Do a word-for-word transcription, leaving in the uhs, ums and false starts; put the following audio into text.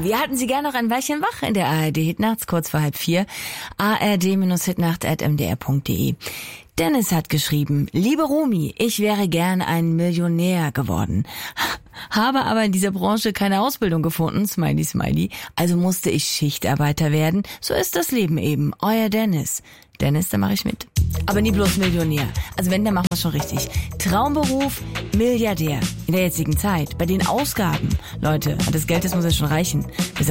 Wir hatten Sie gerne noch ein Weilchen wach in der A R D Hitnachts, kurz vor halb vier. A R D Hitnacht at m d r punkt d e. Dennis hat geschrieben, liebe Romy, ich wäre gern ein Millionär geworden. Habe aber in dieser Branche keine Ausbildung gefunden, smiley, smiley. Also musste ich Schichtarbeiter werden. So ist das Leben eben. Euer Dennis. Dennis, da mache ich mit. Aber nie bloß Millionär. Also wenn, dann machen wir es schon richtig. Traumberuf, Milliardär. In der jetzigen Zeit. Bei den Ausgaben. Leute, das Geld, das muss ja schon reichen.